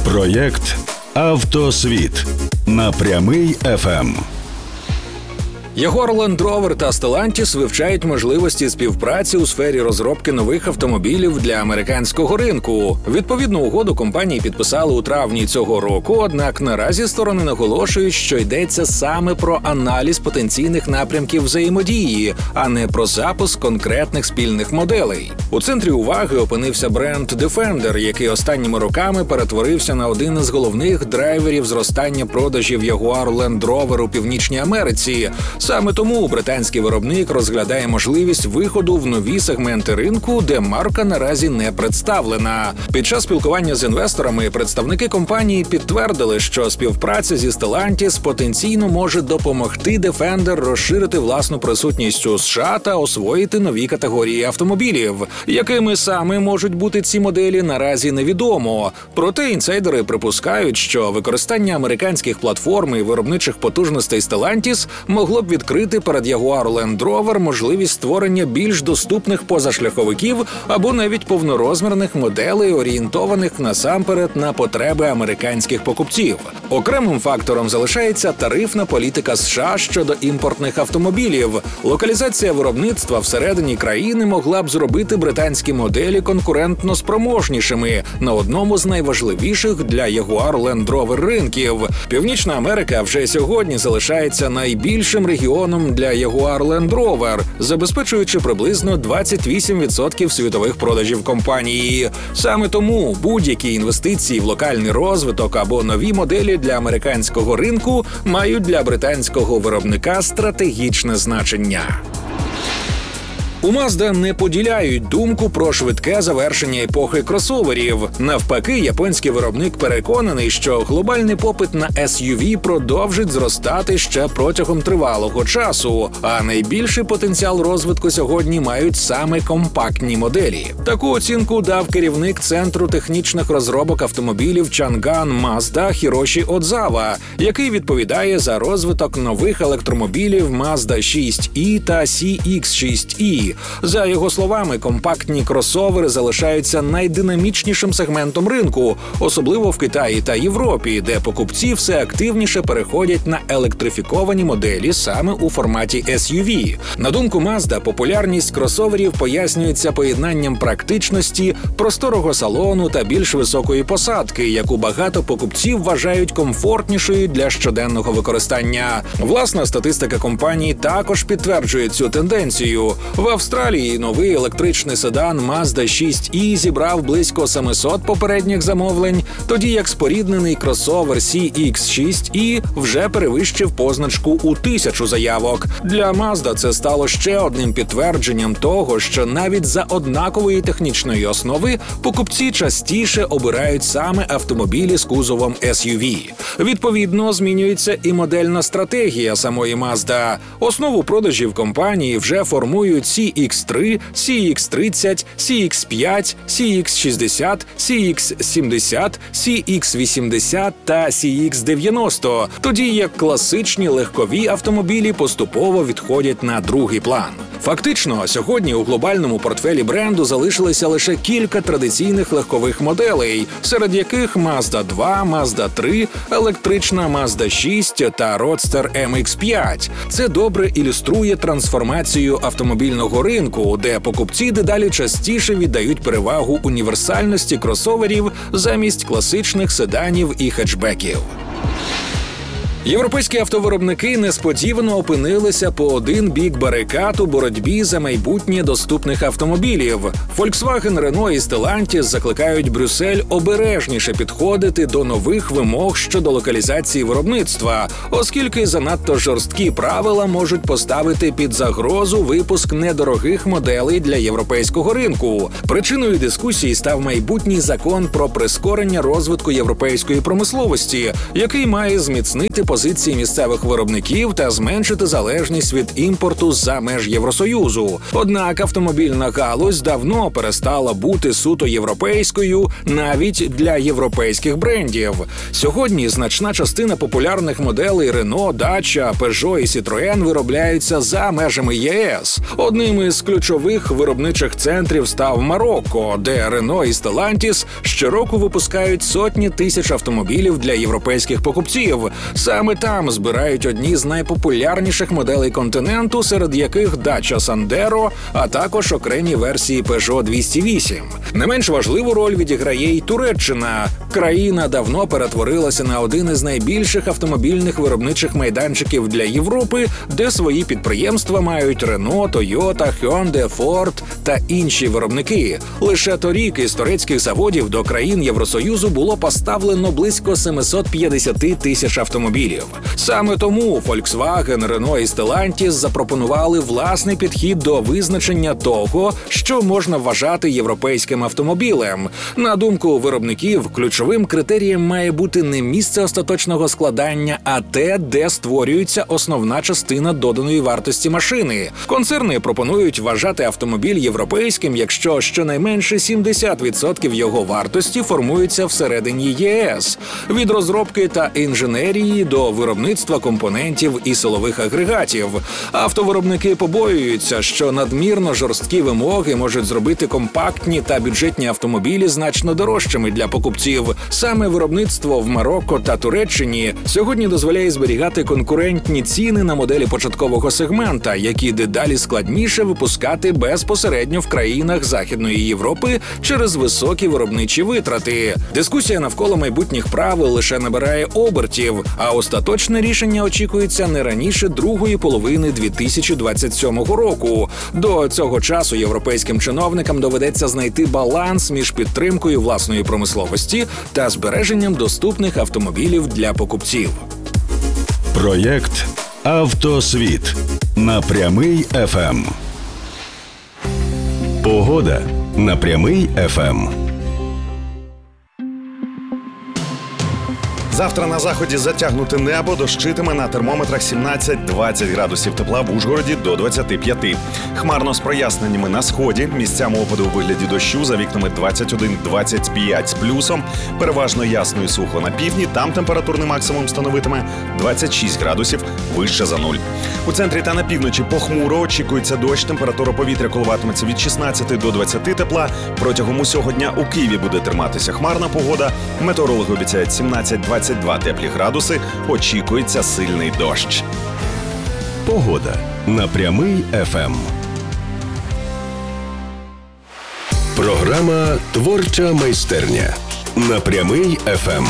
Проєкт «Автосвіт» на Прямий ФМ. Jaguar Land Rover та Stellantis вивчають можливості співпраці у сфері розробки нових автомобілів для американського ринку. Відповідну угоду компанії підписали у травні цього року, однак наразі сторони наголошують, що йдеться саме про аналіз потенційних напрямків взаємодії, а не про запуск конкретних спільних моделей. У центрі уваги опинився бренд Defender, який останніми роками перетворився на один із головних драйверів зростання продажів Jaguar Land Rover у Північній Америці. Саме тому британський виробник розглядає можливість виходу в нові сегменти ринку, де марка наразі не представлена. Під час спілкування з інвесторами представники компанії підтвердили, що співпраця зі Stellantis потенційно може допомогти Defender розширити власну присутність у США та освоїти нові категорії автомобілів. Якими саме можуть бути ці моделі, наразі невідомо. Проте інсайдери припускають, що використання американських платформ і виробничих потужностей Stellantis могло б відкрити перед Jaguar Land Rover можливість створення більш доступних позашляховиків або навіть повнорозмірних моделей, орієнтованих насамперед на потреби американських покупців. Окремим фактором залишається тарифна політика США щодо імпортних автомобілів. Локалізація виробництва всередині країни могла б зробити британські моделі конкурентно спроможнішими на одному з найважливіших для Jaguar Land Rover ринків. Північна Америка вже сьогодні залишається найбільшим регіоном для Jaguar Land Rover, забезпечуючи приблизно 28% світових продажів компанії. Саме тому будь-які інвестиції в локальний розвиток або нові моделі для американського ринку мають для британського виробника стратегічне значення. У Mazda не поділяють думку про швидке завершення епохи кросоверів. Навпаки, японський виробник переконаний, що глобальний попит на SUV продовжить зростати ще протягом тривалого часу, а найбільший потенціал розвитку сьогодні мають саме компактні моделі. Таку оцінку дав керівник Центру технічних розробок автомобілів Changan Mazda Хіроші Одзава, який відповідає за розвиток нових електромобілів Mazda 6e та CX-6e. За його словами, компактні кросовери залишаються найдинамічнішим сегментом ринку, особливо в Китаї та Європі, де покупці все активніше переходять на електрифіковані моделі саме у форматі SUV. На думку Mazda, популярність кросоверів пояснюється поєднанням практичності, просторого салону та більш високої посадки, яку багато покупців вважають комфортнішою для щоденного використання. Власна статистика компанії також підтверджує цю тенденцію. В Австралії новий електричний седан Mazda 6e зібрав близько 700 попередніх замовлень, тоді як споріднений кросовер CX-6e вже перевищив позначку у 1000 заявок. Для Mazda це стало ще одним підтвердженням того, що навіть за однакової технічної основи покупці частіше обирають саме автомобілі з кузовом SUV. Відповідно, змінюється і модельна стратегія самої Mazda. Основу продажів компанії вже формують CX-3, CX-30, CX-5, CX-60, CX-70, CX-80 та CX-90, тоді як класичні легкові автомобілі поступово відходять на другий план. Фактично, сьогодні у глобальному портфелі бренду залишилися лише кілька традиційних легкових моделей, серед яких Mazda 2, Mazda 3, електрична Mazda 6 та Roadster MX-5. Це добре ілюструє трансформацію автомобільного ринку, де покупці дедалі частіше віддають перевагу універсальності кросоверів замість класичних седанів і хетчбеків. Європейські автовиробники несподівано опинилися по один бік барикад у боротьбі за майбутнє доступних автомобілів. Volkswagen, Renault і Stellantis закликають Брюссель обережніше підходити до нових вимог щодо локалізації виробництва, оскільки занадто жорсткі правила можуть поставити під загрозу випуск недорогих моделей для європейського ринку. Причиною дискусії став майбутній закон про прискорення розвитку європейської промисловості, який має зміцнити позиції місцевих виробників та зменшити залежність від імпорту за меж Євросоюзу. Однак автомобільна галузь давно перестала бути суто європейською навіть для європейських брендів. Сьогодні значна частина популярних моделей Renault, Dacia, Peugeot і Citroën виробляються за межами ЄС. Одним із ключових виробничих центрів став Марокко, де Renault і Stellantis щороку випускають сотні тисяч автомобілів для європейських покупців. Саме там збирають одні з найпопулярніших моделей континенту, серед яких Dacia Sandero, а також окремі версії Peugeot 208. Не менш важливу роль відіграє й Туреччина. Країна давно перетворилася на один із найбільших автомобільних виробничих майданчиків для Європи, де свої підприємства мають Renault, Toyota, Hyundai, Ford та інші виробники. Лише торік із турецьких заводів до країн Євросоюзу було поставлено близько 750 тисяч автомобілів. Саме тому Volkswagen, Renault і Stellantis запропонували власний підхід до визначення того, що можна вважати європейським автомобілем. На думку виробників, ключовим критерієм має бути не місце остаточного складання, а те, де створюється основна частина доданої вартості машини. Концерни пропонують вважати автомобіль європейським, якщо щонайменше 70% його вартості формується всередині ЄС. Від розробки та інженерії до виробництва компонентів і силових агрегатів. Автовиробники побоюються, що надмірно жорсткі вимоги можуть зробити компактні та бюджетні автомобілі значно дорожчими для покупців. Саме виробництво в Марокко та Туреччині сьогодні дозволяє зберігати конкурентні ціни на моделі початкового сегмента, які дедалі складніше випускати безпосередньо в країнах Західної Європи через високі виробничі витрати. Дискусія навколо майбутніх правил лише набирає обертів, а остаточне рішення очікується не раніше другої половини 2027 року. До цього часу європейським чиновникам доведеться знайти баланс між підтримкою власної промисловості та збереженням доступних автомобілів для покупців. Проєкт «Автосвіт» на Прямий ФМ. Погода на Прямий ФМ. Завтра на заході затягнуте небо, дощитиме, на термометрах 17-20 градусів тепла, в Ужгороді до 25. Хмарно з проясненнями на сході, місцями опади у вигляді дощу, за вікнами 21-25 з плюсом, переважно ясно і сухо на півдні, там температурний максимум становитиме 26 градусів, вище за нуль. У центрі та на півночі похмуро, очікується дощ, температура повітря коливатиметься від 16 до 20 тепла. Протягом усього дня у Києві буде триматися хмарна погода, метеорологи обіцяють 17-22 теплі градуси, очікується сильний дощ. Погода на Прямий ФМ. Програма «Творча майстерня» на Прямий ФМ.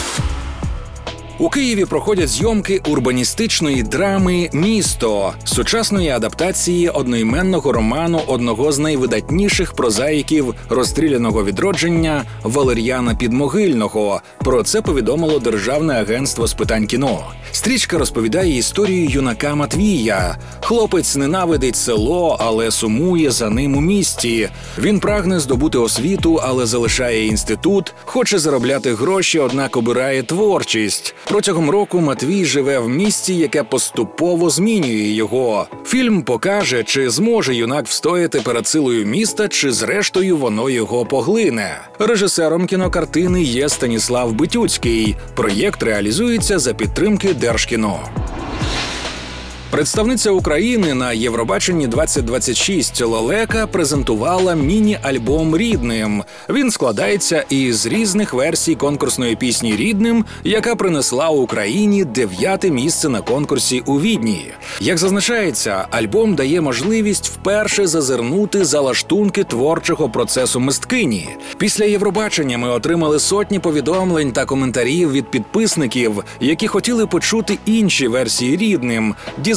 У Києві проходять зйомки урбаністичної драми «Місто» – сучасної адаптації одноіменного роману одного з найвидатніших прозаїків розстріляного відродження Валер'яна Підмогильного. Про це повідомило Державне агентство з питань кіно. Стрічка розповідає історію юнака Матвія. Хлопець ненавидить село, але сумує за ним у місті. Він прагне здобути освіту, але залишає інститут, хоче заробляти гроші, однак обирає творчість. Протягом року Матвій живе в місті, яке поступово змінює його. Фільм покаже, чи зможе юнак встояти перед силою міста, чи зрештою воно його поглине. Режисером кінокартини є Станіслав Битюцький. Проєкт реалізується за підтримки Держкіно. Представниця України на Євробаченні 2026 Лелека презентувала міні-альбом «Рідним». Він складається із різних версій конкурсної пісні «Рідним», яка принесла Україні 9-те місце на конкурсі у Відні. Як зазначається, альбом дає можливість вперше зазирнути за лаштунки творчого процесу мисткині. Після Євробачення ми отримали сотні повідомлень та коментарів від підписників, які хотіли почути інші версії «Рідним»,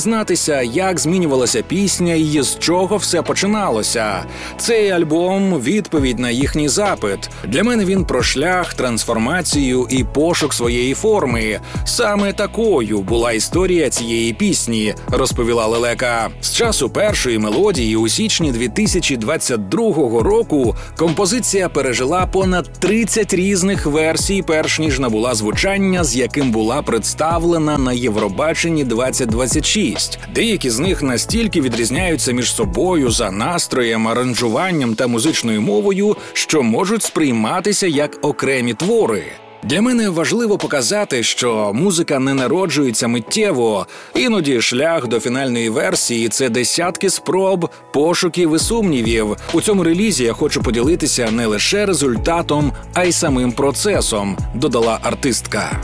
дізнатися, як змінювалася пісня і з чого все починалося. Цей альбом – відповідь на їхній запит. Для мене він про шлях, трансформацію і пошук своєї форми. Саме такою була історія цієї пісні, розповіла Лелека. З часу першої мелодії у січні 2022 року композиція пережила понад 30 різних версій, перш ніж набула звучання, з яким була представлена на Євробаченні 2026. Деякі з них настільки відрізняються між собою за настроєм, аранжуванням та музичною мовою, що можуть сприйматися як окремі твори. Для мене важливо показати, що музика не народжується миттєво. Іноді шлях до фінальної версії – це десятки спроб, пошуків і сумнівів. У цьому релізі я хочу поділитися не лише результатом, а й самим процесом, додала артистка.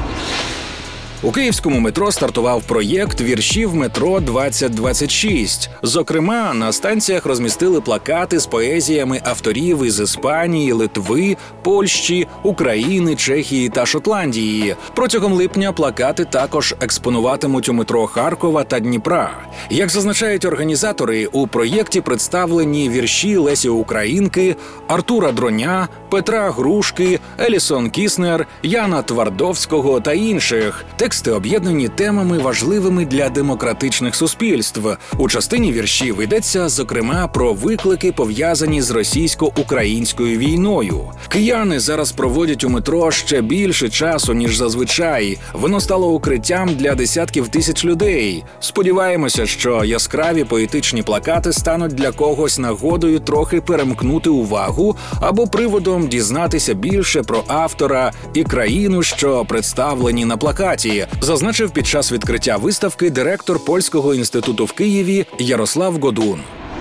У київському метро стартував проєкт «Віршів метро-2026». Зокрема, на станціях розмістили плакати з поезіями авторів із Іспанії, Литви, Польщі, України, Чехії та Шотландії. Протягом липня плакати також експонуватимуть у метро Харкова та Дніпра. Як зазначають організатори, у проєкті представлені вірші Лесі Українки, Артура Дроня, Петра Грушки, Елісон Кіснер, Яна Твардовського та інших. Тексти об'єднані темами, важливими для демократичних суспільств. У частині віршів йдеться, зокрема, про виклики, пов'язані з російсько-українською війною. Кияни зараз проводять у метро ще більше часу, ніж зазвичай. Воно стало укриттям для десятків тисяч людей. Сподіваємося, що яскраві поетичні плакати стануть для когось нагодою трохи перемкнути увагу або приводом дізнатися більше про автора і країну, що представлені на плакаті, зазначив під час відкриття виставки директор Польського інституту в Києві Ярослав Годун.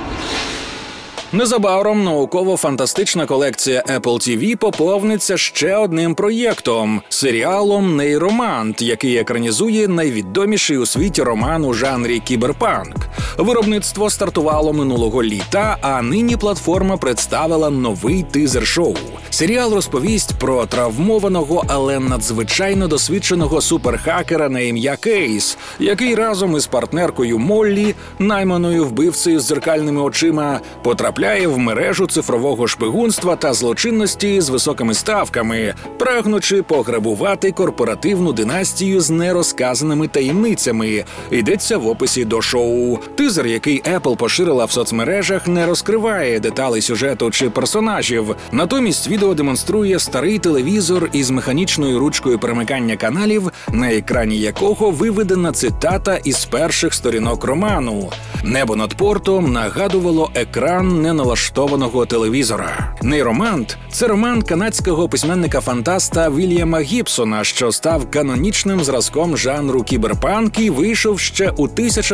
Незабаром науково-фантастична колекція Apple TV поповниться ще одним проєктом – серіалом «Нейромант», який екранізує найвідоміший у світі роман у жанрі кіберпанк. Виробництво стартувало минулого літа, а нині платформа представила новий тизер-шоу. Серіал розповість про травмованого, але надзвичайно досвідченого суперхакера на ім'я Кейс, який разом із партнеркою Моллі, найманою вбивцею з дзеркальними очима, потрапляє в мережу цифрового шпигунства та злочинності з високими ставками, прагнучи пограбувати корпоративну династію з нерозказаними таємницями. Йдеться в описі до шоу. Тизер, який Apple поширила в соцмережах, не розкриває деталей сюжету чи персонажів. Натомість відео демонструє старий телевізор із механічною ручкою перемикання каналів, на екрані якого виведена цитата із перших сторінок роману. Небо над портом нагадувало екран неналаштованого телевізора. «Нейромант» – це роман канадського письменника-фантаста Вільяма Гібсона, що став канонічним зразком жанру кіберпанк і вийшов ще у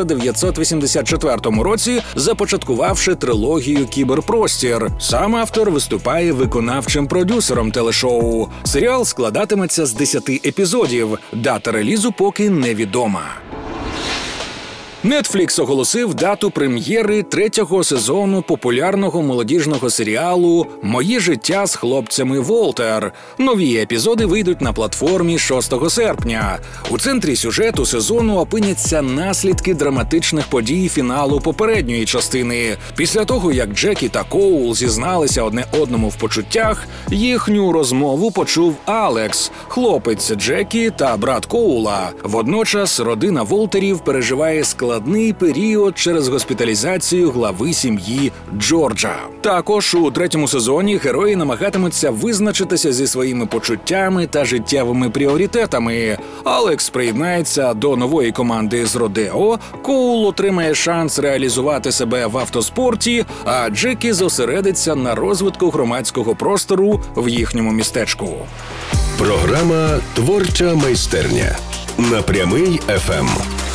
1984 році, започаткувавши трилогію «Кіберпростір». Сам автор виступає виконавчим продюсером телешоу. Серіал складатиметься з 10 епізодів. Дата релізу поки невідома. Netflix оголосив дату прем'єри 3-го сезону популярного молодіжного серіалу «Моє життя з хлопцями Волтер». Нові епізоди вийдуть на платформі 6 серпня. У центрі сюжету сезону опиняться наслідки драматичних подій фіналу попередньої частини. Після того, як Джекі та Коул зізналися одне одному в почуттях, їхню розмову почув Алекс, хлопець Джекі та брат Коула. Водночас родина Волтерів переживає складний період через госпіталізацію глави сім'ї Джорджа. Також у 3-му сезоні герої намагатимуться визначитися зі своїми почуттями та життєвими пріоритетами. Алекс приєднається до нової команди з Родео, Коул отримає шанс реалізувати себе в автоспорті, а Джекі зосередиться на розвитку громадського простору в їхньому містечку. Програма «Творча майстерня» на Прямий ФМ.